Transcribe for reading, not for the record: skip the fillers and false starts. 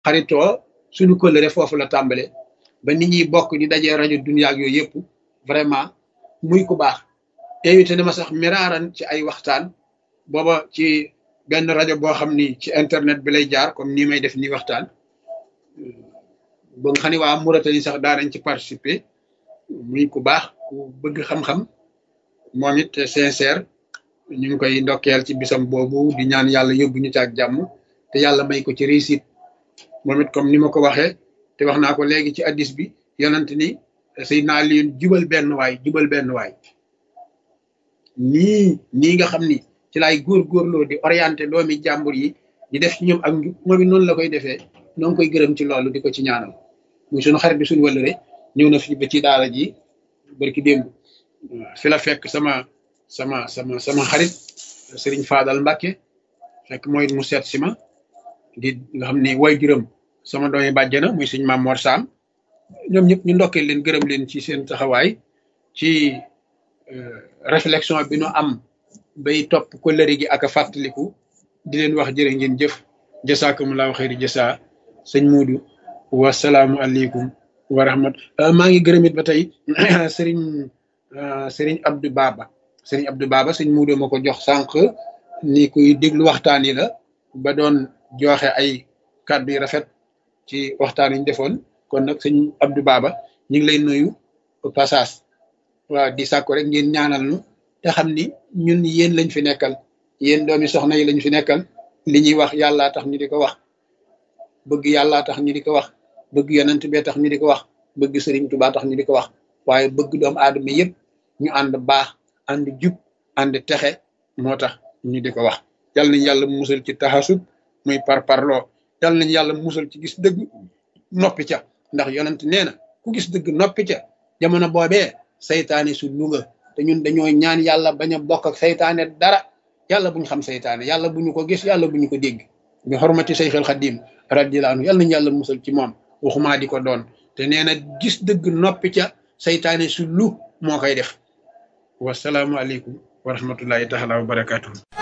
xaritoo suñu kóllëre foofu la tàmbale ba nit ñi bokk di dajee rajo Dunya ak yooyu yëpp vraiment muy ku baax. invité na ma sax miraaran ci ay waxtaan booba ci benn rajo boo xam ni ci internet bi lay jaar comme nii may def nii waxtaan ba nga xam ne waa Mauritanie sax daanañ ci participer. muy ku baax ku bëgg xam-xam moom it sincère ñu ngi koy ndokkeel ci bisam boobu di ñaan yàlla yóbbu ñu ci ak jàmm te yàlla may ko ci réussite moom it comme ni ma ko waxee te wax naa ko léegi ci addis bi yonent ni Seydina Aliyun jubal benn waay nii nga xam ni ci laay góorgóorloo di orienté doomi jàmbur yi di def ci ñoom ak njub moom it noonu la koy defee noo ngi koy gërëm ci loolu di ko ci ñaanal muy suñu xarit bi suñu wëllëre ñëw na fi ba ci daara ji barki démb fi la fekk sama xarit Serigne Fadal Mbacke fekk mooy mu seet si ma di nga xam ni way juróom sama doomi bàjjana muy suñ Maam Mor Sam ñoom ñëpp ñu ndokkee leen gërëm leen ci seen taxawaay ci réflexion bi nu am bay topp ko lëri gi ak a fàttaliku di leen wax jërë ngeen jëf jasaakumullahu xayri jasa sëñ Muudu wasalaamu aleykum wa rahmat maa ngi gërëm it ba tey sëriñ Abdou Baba sëñ Muudu ma ko jox sànq ni kuy déglu waxtaan yi la ba doon joxe ay kàddu yu rafet ci waxtaan yi ñu defoon kon nag sëñ Abdou Baba ñu ngi lay nuyu passage waaw di sàkku rek ngeen ñaanal nu te xam ni ñun yéen lañ fi nekkal yéen doomi soxna yi lañ fi nekkal li ñuy wax yàllaa tax ñu di ko wax bëgg yàllaa tax ñu di ko wax bëgg yonent bee tax ñu di ko wax bëgg Sëriñ Tuubaa tax ñu di ko wax waaye bëgg doomu aadama yëpp ñu ànd baax ànd jub ànd texe moo tax ñu di ko wax yal nañ yàlla musal ci taxasub muy parparloo yal nañ yàlla musal ci gis dëgg noppi ca ndax yonent nee na ku gis dëgg noppi ca jamono boobee saytaane su luga te ñun dañoo ñaan yàlla bañ a bokk ak saytaane dara yàlla buñ xam saytaane yàlla bu ñu ko gis yàlla bu ñu ko dégg bi xormati Seyxul Xadim radiyallahu anhu yal nañ yàlla musal ci moom waxumaa di ko doon te nee na gis dëgg noppi ca saytaane su lu moo koy def wasalaamu aleykum wa rahmatullahi taala wa barakatuh